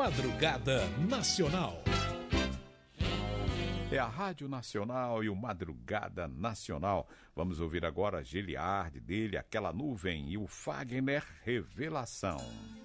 Madrugada Nacional. É a Rádio Nacional e o Madrugada Nacional. Vamos ouvir agora Giliardi dele, Aquela Nuvem, e o Fagner, Revelação.